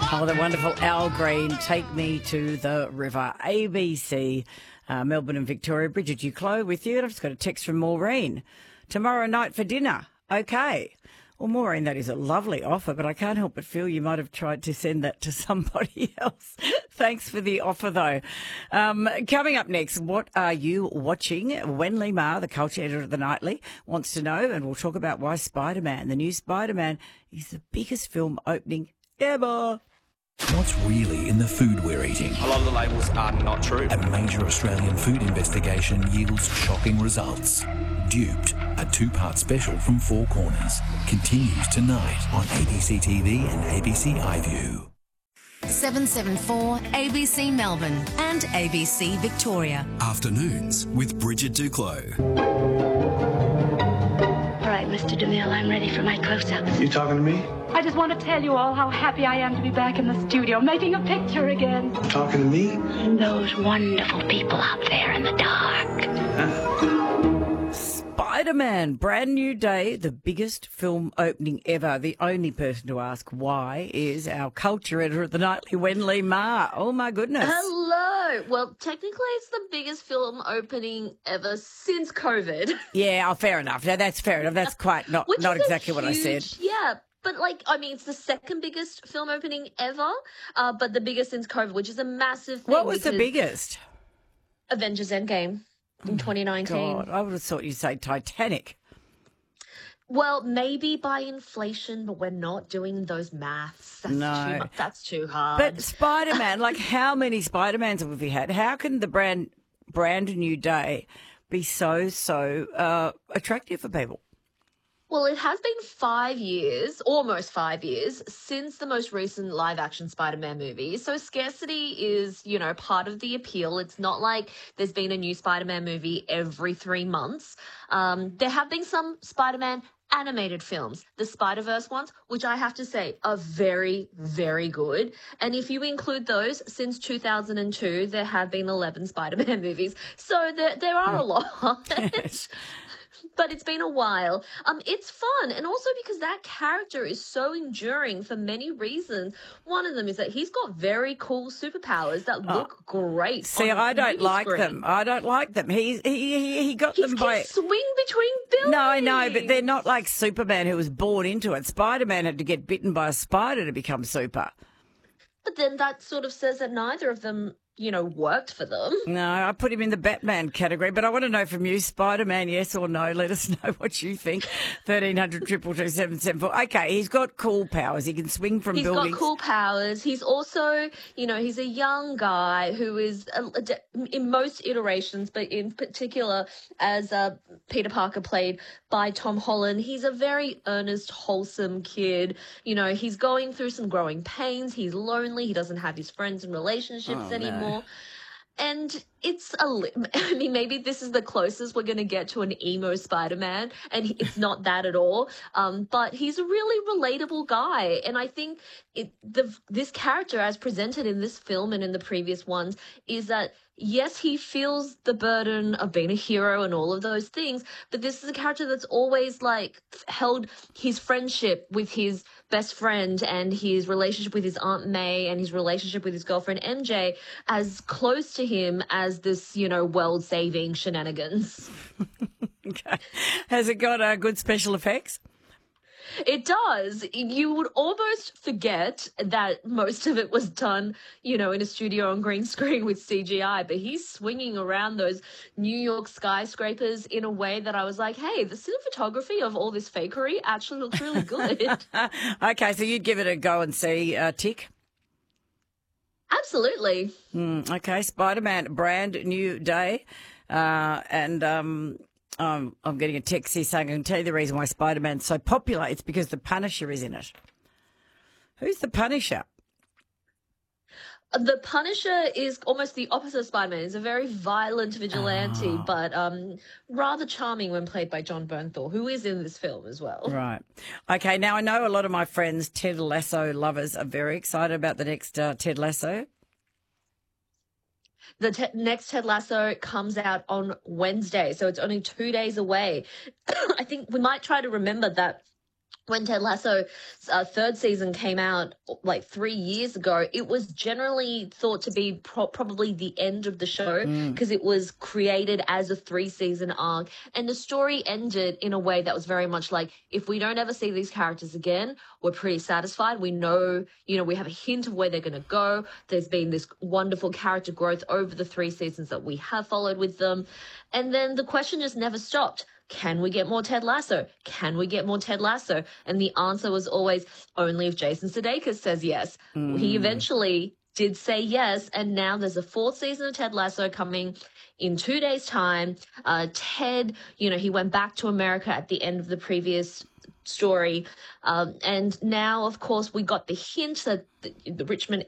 Oh, the wonderful Al Green, Take Me to the River. ABC, Melbourne and Victoria. Bridget Duclos with you. And I've just got a text from Maureen. Tomorrow night for dinner. Okay. Well, Maureen, that is a lovely offer, but I can't help but feel you might have tried to send that to somebody else. Thanks for the offer, though. Coming up next, what are you watching? Wenley Ma, the culture editor of The Nightly, wants to know, and we'll talk about why Spider-Man, the new Spider-Man, is the biggest film opening ever. What's really in the food we're eating? A lot of the labels are not true. A major Australian food investigation yields shocking results. Duped, a two-part special from Four Corners, continues tonight on ABC TV and ABC iView. 774 ABC Melbourne and ABC Victoria. Afternoons with Bridget Duclos. All right, Mr. DeMille, I'm ready for my close-up. You talking to me? I just want to tell you all how happy I am to be back in the studio, making a picture again. Talking to me? And those wonderful people out there in the dark. Spider-Man, brand new day, the biggest film opening ever. The only person to ask why is our culture editor at The Nightly, Wenley Ma. Oh, my goodness. Hello. Well, technically it's the biggest film opening ever since COVID. Yeah, oh, fair enough. No, that's fair enough. That's quite not exactly what I said. Yeah. But, it's the second biggest film opening ever, but the biggest since COVID, which is a massive thing. What was the biggest? Avengers Endgame in 2019. God, I would have thought you'd say Titanic. Well, maybe by inflation, but we're not doing those maths. That's too hard. But Spider-Man, how many Spider-Mans have we had? How can the brand new day be so attractive for people? Well, it has been 5 years, almost 5 years, since the most recent live-action Spider-Man movie. So scarcity is, part of the appeal. It's not like there's been a new Spider-Man movie every 3 months. There have been some Spider-Man animated films, the Spider-Verse ones, which I have to say are very, very good. And if you include those, since 2002, there have been 11 Spider-Man movies. So there are a lot. But it's been a while. It's fun, and also because that character is so enduring for many reasons. One of them is that he's got very cool superpowers that look great. See, I don't like them. I don't like them. He got them by... He can swing between buildings. No, I know, but they're not like Superman, who was born into it. Spider-Man had to get bitten by a spider to become super. But then that sort of says that neither of them, worked for them. No, I put him in the Batman category, but I want to know from you, Spider-Man, yes or no? Let us know what you think. 1300 222 774. Okay, he's got cool powers. He can swing from buildings. He's got cool powers. He's also, he's a young guy who is, in most iterations, but in particular as Peter Parker played by Tom Holland, he's a very earnest, wholesome kid. He's going through some growing pains. He's lonely. He doesn't have his friends and relationships anymore. No. And maybe this is the closest we're going to get to an emo Spider-Man, and it's not that at all. But he's a really relatable guy. And I think this character, as presented in this film and in the previous ones, is that, yes, he feels the burden of being a hero and all of those things, but this is a character that's always held his friendship with his best friend and his relationship with his Aunt May and his relationship with his girlfriend MJ as close to him as this, world-saving shenanigans. Okay. Has it got good special effects? It does. You would almost forget that most of it was done, in a studio on green screen with CGI, but he's swinging around those New York skyscrapers in a way that I was like, hey, the cinematography of all this fakery actually looks really good. Okay, so you'd give it a go and see, Tick? Absolutely. Okay, Spider-Man, brand new day. I'm getting a text here saying I can tell you the reason why Spider-Man's so popular. It's because the Punisher is in it. Who's the Punisher? The Punisher is almost the opposite of Spider-Man. He's a very violent vigilante, but rather charming when played by John Bernthal, who is in this film as well. Right. Okay, now I know a lot of my friends, Ted Lasso lovers, are very excited about the next Ted Lasso. The next Ted Lasso comes out on Wednesday, so it's only 2 days away. I think we might try to remember that when Ted Lasso's third season came out like 3 years ago, it was generally thought to be probably the end of the show because it was created as a 3-season arc. And the story ended in a way that was very much like, if we don't ever see these characters again, we're pretty satisfied. We know, we have a hint of where they're going to go. There's been this wonderful character growth over the 3 seasons that we have followed with them. And then the question just never stopped. Can we get more Ted Lasso? Can we get more Ted Lasso? And the answer was always only if Jason Sudeikis says yes. He eventually did say yes, and now there's a 4th season of Ted Lasso coming in 2 days' time. Ted, he went back to America at the end of the previous story. And now, of course, we got the hint that the Richmond